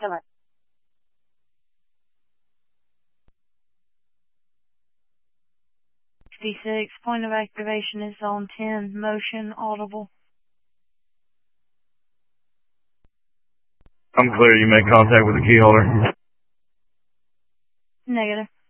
Hello. 66, point of activation is on 10, motion audible. I'm clear. You make contact with the key holder. Negative.